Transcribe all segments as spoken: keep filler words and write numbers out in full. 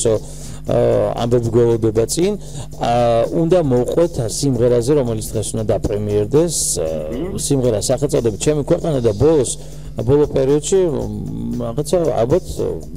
საინტერესო ამბები გველოდება წინ. უნდა მოვყვეთ სიმღერაზე, რომელიც დღეს უნდა დაპრემიერდეს. სიმღერა სახელწოდებით ჩემი ქვეყანა და ბოლოს ბოლო პერიოდში რაღაცა ალბათ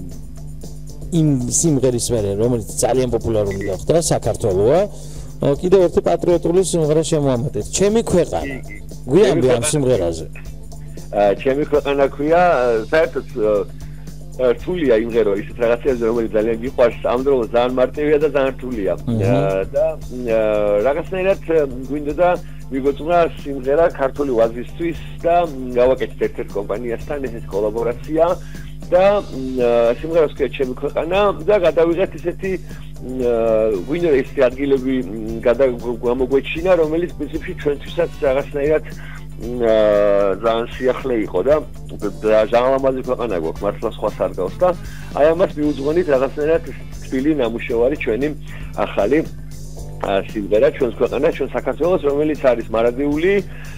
იმ სიმღერის მერე, რომელიც ძალიან პოპულარული გახდა, საქართველოა. კიდევ ერთი პატრიოტული სიმღერა შემოამატეთ. ჩემი ქვეყანა. გვიამბი ამ სიმღერაზე. ჩემი ქვეყანა ქვია, საერთოდ რთულია იმღერო ისეთ რაღაცებზე, რომელიც ძალიან გიყვარს, ამ დროს ძალიან მარტივია და ძალიან რთულია. და რაღაცნაირად გვინდოდა მიგოწვნა სიმღერა ქართული ვაზისთვის და გავაკეთეთ ერთ-ერთ კომპანიასთან ესეთ კოლაბორაცია და სიმღერას ქვია ჩემი ქვეყანა და გადავიღეთ ისეთი გვინდა ესეთი ადგილები გამოგვეჩინა, რომელიც პრინციპში ჩვენთვისაც რაღაცნაირად ძალიან სიახლე იყო და ძალიან ლამაზი ქვეყანა გვაქვს, მართლა სხვა სარგავს და აი ამას მიუძღვენით რაღაცნაირად თბილი ნამუშევარი ჩვენი ახალი სიმღერა ჩვენს ქვეყანას, ჩვენ საქართველოს, რომელიც არის მარადიული,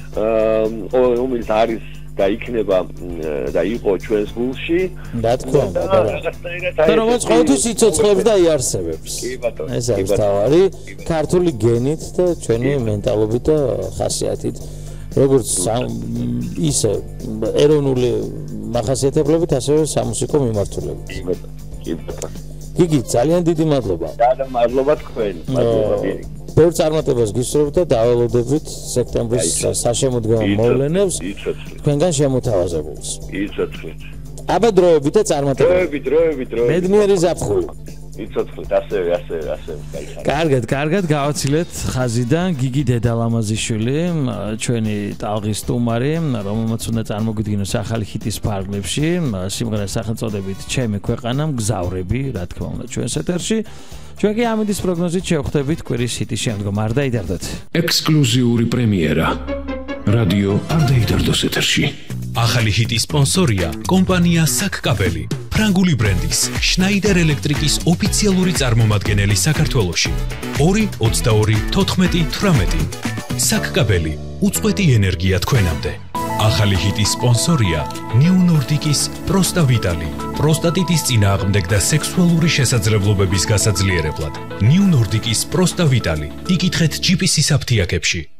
რომელიც არის და იქნება და იყო ჩვენს გულში. რა თქმა უნდა, და რომელიც ყოველთვის იცოცხლებს და იარსებებს. ეს არის თავარი ქართული გენით და ჩვენი მენტალობით და ხასიათით. როგორც ისე ეროვნული მახასიათებლებით, ასევე სამუსიკო მიმართულებით. კი ბატონო. გიგი, ძალიან დიდი მადლობა. და მადლობა თქვენ. მადლობა დიდი. ბევრ წარმატებას გისურვებთ და დაველოდებით სექტემბრის საშემოდგომო მოვლენებს თქვენგან შემოთავაზებულს. იცოცხლეთ. აბა დროებით და წარმატებებით. დროებით, დროებით, დროებით. ბედნიერი ზაფხული. იცოცხლეთ, ასევე, ასევე, ასევე. კარგად, კარგად გავაცილეთ ხაზიდან გიგი დედალამაზიშვილი, ჩვენი ტალღის სტუმარი, რომელმაც უნდა წარმოგვიდგინოს ახალი ჰიტის ფარგლებში, სიმღერას სახელწოდებით ჩემი ქვეყანა, მგზავრები, რა თქმა უნდა, ჩვენს ეთერში. ჩვენ კი ამიდის პროგნოზით შევხვდებით კვირის ჰიტის შემდგომ. არ დაიდარდეთ. ექსკლუზიური პრემიერა. რადიო არ დაიდარდოს ეთერში. ახალი ჰიტის სპონსორია კომპანია საკკაბელი, ფრანგული ბრენდის შნაიდერ ელექტრიკის ოფიციალური წარმომადგენელი საქართველოში. ორი ოცდაორი თოთხმეტი თვრამეტი. საკკაბელი, უწყვეტი ენერგია თქვენამდე. ახალი ჰიტის სპონსორია ნიუ ნორდიკის პროსტა ვიტალი, პროსტატიტის წინააღმდეგ და სექსუალური შესაძლებლობების გასაძლიერებლად. ნიუ ნორდიკის პროსტა ვიტალი. იკითხეთ ჯი პი სის აფთიაქებში.